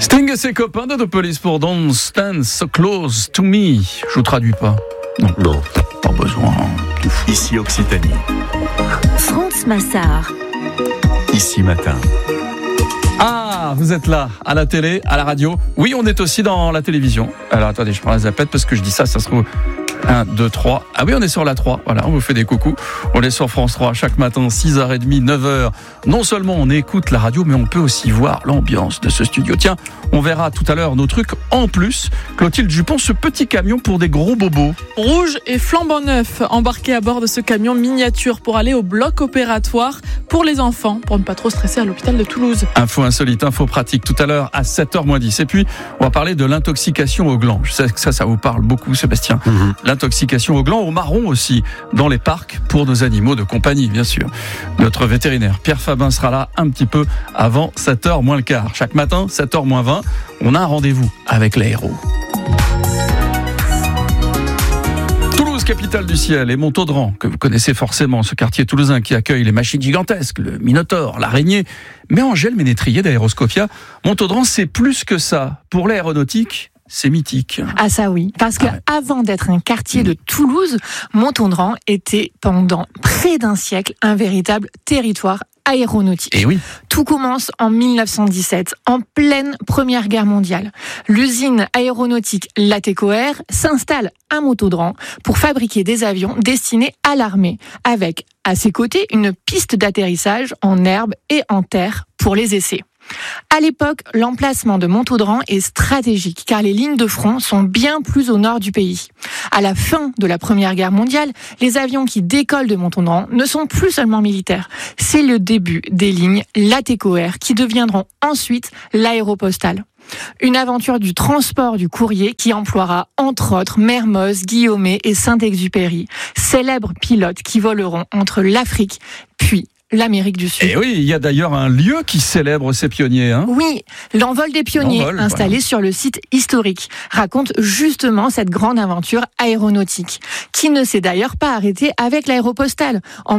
Sting et ses copains de The Police pour Don't Stand So Close To Me. Je vous traduis pas. Non. Pas besoin. Ici Occitanie. France Massard. Ici Matin. Ah, vous êtes là, à la télé, à la radio. Oui, on est aussi dans la télévision. Alors attendez, je prends la zapette parce que je dis ça se trouve 1, 2, 3. Ah oui, on est sur la 3. Voilà, on vous fait des coucous. On est sur France 3 chaque matin, 6h30, 9h. Non seulement on écoute la radio, mais on peut aussi voir l'ambiance de ce studio. Tiens, on verra tout à l'heure nos trucs en plus. Clotilde Dupont, ce petit camion pour des gros bobos. Rouge et flambant neuf, embarqué à bord de ce camion miniature pour aller au bloc opératoire pour les enfants, pour ne pas trop stresser à l'hôpital de Toulouse. Info insolite, info pratique, tout à l'heure à 7h-10. Et puis, on va parler de l'intoxication au gland. Je sais que ça vous parle beaucoup, Sébastien. L'intoxication au gland, au marron aussi, dans les parcs, pour nos animaux de compagnie, bien sûr. Notre vétérinaire, Pierre Fabin, sera là un petit peu avant 7h-15. Chaque matin, 7h-20, on a un rendez-vous avec les héros. Capitale du ciel, et Montaudran, que vous connaissez forcément, ce quartier toulousain qui accueille les machines gigantesques, le Minotaure, l'araignée. Mais Angèle Ménétrier d'Aéroscopia, Montaudran, c'est plus que ça. Pour l'aéronautique, c'est mythique. Ah ça oui, parce que avant d'être un quartier de Toulouse, Montaudran était pendant près d'un siècle un véritable territoire aéronautique. Et oui. Tout commence en 1917, en pleine Première Guerre mondiale. L'usine aéronautique Lateco Air s'installe à Montaudran pour fabriquer des avions destinés à l'armée, avec à ses côtés une piste d'atterrissage en herbe et en terre pour les essais. À l'époque, l'emplacement de Montaudran est stratégique car les lignes de front sont bien plus au nord du pays. À la fin de la Première Guerre mondiale, les avions qui décollent de Montaudran ne sont plus seulement militaires. C'est le début des lignes Lateco Air qui deviendront ensuite l'Aéropostale. Une aventure du transport du courrier qui emploiera entre autres Mermoz, Guillaumet et Saint-Exupéry, célèbres pilotes qui voleront entre l'Afrique puis l'Amérique du Sud. Et oui, il y a d'ailleurs un lieu qui célèbre ces pionniers. Oui, l'envol des pionniers, installé sur le site historique, raconte justement cette grande aventure aéronautique, qui ne s'est d'ailleurs pas arrêtée avec l'Aéropostale. En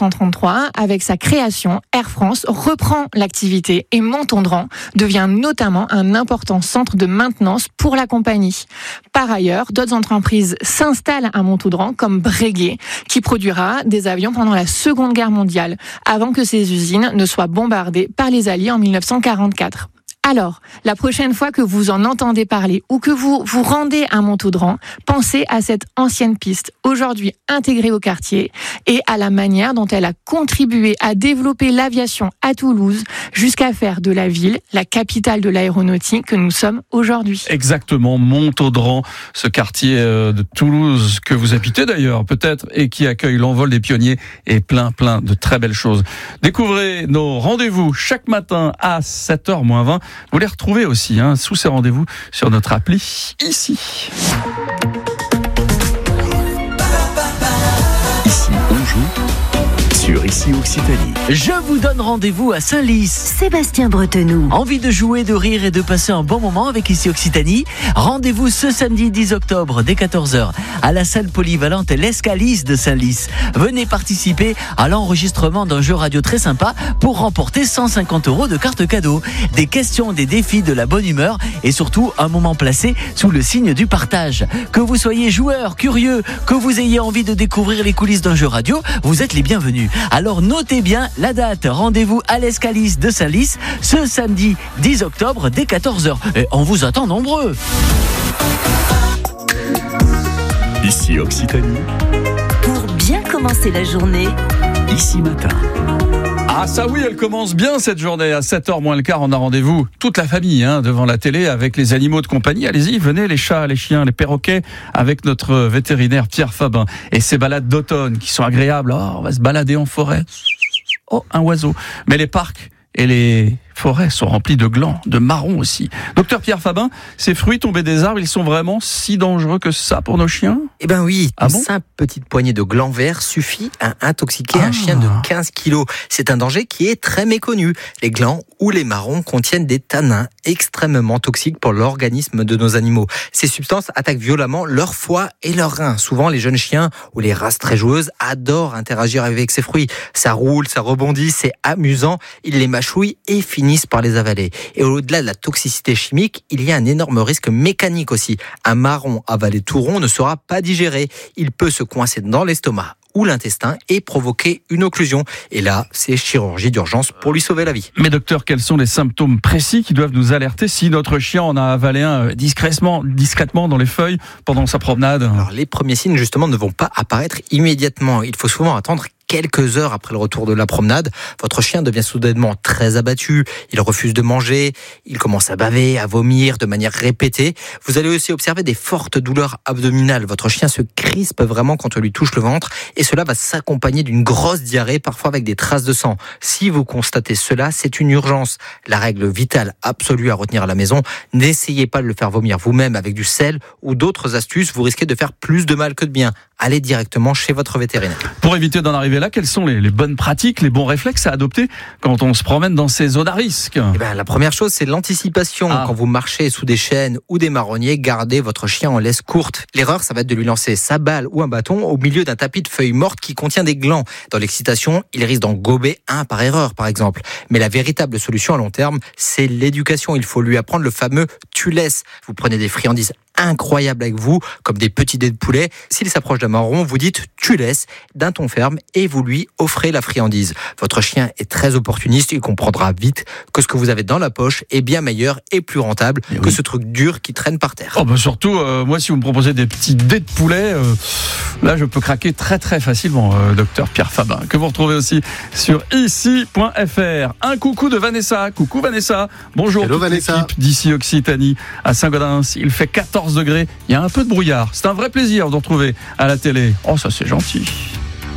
1933, avec sa création, Air France reprend l'activité et Montaudran devient notamment un important centre de maintenance pour la compagnie. Par ailleurs, d'autres entreprises s'installent à Montaudran, comme Breguet, qui produira des avions pendant la Seconde Guerre mondiale, avant que ces usines ne soient bombardées par les Alliés en 1944. Alors, la prochaine fois que vous en entendez parler ou que vous vous rendez à Montaudran, pensez à cette ancienne piste, aujourd'hui intégrée au quartier, et à la manière dont elle a contribué à développer l'aviation à Toulouse, jusqu'à faire de la ville la capitale de l'aéronautique que nous sommes aujourd'hui. Exactement, Montaudran, ce quartier de Toulouse que vous habitez d'ailleurs peut-être, et qui accueille l'envol des pionniers et plein de très belles choses. Découvrez nos rendez-vous chaque matin à 7h-20. Vous les retrouvez aussi sous ces rendez-vous sur notre appli ici. Ici on joue sur Ici Occitanie. Je vous donne rendez-vous à Saint-Lys. Sébastien Bretenoux. Envie de jouer, de rire et de passer un bon moment avec Ici Occitanie? Rendez-vous ce samedi 10 octobre dès 14h à la salle polyvalente l'Escalice de Saint-Lys. Venez participer à l'enregistrement d'un jeu radio très sympa pour remporter 150 € de cartes cadeaux. Des questions, des défis, de la bonne humeur et surtout un moment placé sous le signe du partage. Que vous soyez joueur, curieux, que vous ayez envie de découvrir les coulisses d'un jeu radio, vous êtes les bienvenus. Alors notez bien la date. Rendez-vous à l'Escalice de Saint-Lys ce samedi 10 octobre dès 14h. Et on vous attend nombreux. Ici Occitanie. Pour bien commencer la journée. Ici Matin. Ah ça oui, elle commence bien cette journée. À 7h-15, on a rendez-vous toute la famille devant la télé avec les animaux de compagnie. Allez-y, venez les chats, les chiens, les perroquets avec notre vétérinaire Pierre Fabin. Et ces balades d'automne qui sont agréables. Oh, on va se balader en forêt. Oh, un oiseau. Mais les parcs et les forêts sont remplies de glands, de marrons aussi. Docteur Pierre Fabin, ces fruits tombés des arbres, ils sont vraiment si dangereux que ça pour nos chiens ? Eh ben oui, Ah une bon simple petite poignée de glands verts suffit à intoxiquer un chien de 15 kilos. C'est un danger qui est très méconnu. Les glands ou les marrons contiennent des tanins extrêmement toxiques pour l'organisme de nos animaux. Ces substances attaquent violemment leur foie et leurs reins. Souvent, les jeunes chiens ou les races très joueuses adorent interagir avec ces fruits. Ça roule, ça rebondit, c'est amusant. Ils les mâchouillent et finissent finissent par les avaler. Et au-delà de la toxicité chimique, il y a un énorme risque mécanique aussi. Un marron avalé tout rond ne sera pas digéré. Il peut se coincer dans l'estomac ou l'intestin et provoquer une occlusion. Et là, c'est chirurgie d'urgence pour lui sauver la vie. Mais docteur, quels sont les symptômes précis qui doivent nous alerter si notre chien en a avalé un discrètement dans les feuilles pendant sa promenade? Alors, les premiers signes, justement, ne vont pas apparaître immédiatement. Il faut souvent attendre quelques heures après le retour de la promenade. Votre chien devient soudainement très abattu, il refuse de manger, il commence à baver, à vomir de manière répétée. Vous allez aussi observer des fortes douleurs abdominales. Votre chien se crispe vraiment quand on lui touche le ventre et cela va s'accompagner d'une grosse diarrhée, parfois avec des traces de sang. Si vous constatez cela, c'est une urgence. La règle vitale absolue à retenir à la maison, n'essayez pas de le faire vomir vous-même avec du sel ou d'autres astuces, vous risquez de faire plus de mal que de bien. Allez directement chez votre vétérinaire. Pour éviter d'en arriver là, quelles sont les bonnes pratiques, les bons réflexes à adopter quand on se promène dans ces zones à risque? La première chose, c'est l'anticipation. Quand vous marchez sous des chênes ou des marronniers, gardez votre chien en laisse courte. L'erreur, ça va être de lui lancer sa balle ou un bâton au milieu d'un tapis de feuilles mortes qui contient des glands. Dans l'excitation, il risque d'en gober un par erreur, par exemple. Mais la véritable solution à long terme, c'est l'éducation. Il faut lui apprendre le fameux « tu laisses ». Vous prenez des friandises incroyables avec vous, comme des petits dés de poulet. S'il s'approche d'un marron, vous dites « tu laisses » d'un ton ferme et vous lui offrez la friandise. Votre chien est très opportuniste, il comprendra vite que ce que vous avez dans la poche est bien meilleur et plus rentable que ce truc dur qui traîne par terre. Surtout, moi, si vous me proposez des petits dés de poulet, là, je peux craquer très très facilement, docteur Pierre Fabin, que vous retrouvez aussi sur ici.fr. Un coucou de Vanessa. Coucou Vanessa. Bonjour. Hello Vanessa. L'équipe d'Ici Occitanie à Saint-Gaudens. Il fait 14 degrés. Il y a un peu de brouillard. C'est un vrai plaisir de vous retrouver à la télé. Oh, ça c'est gentil.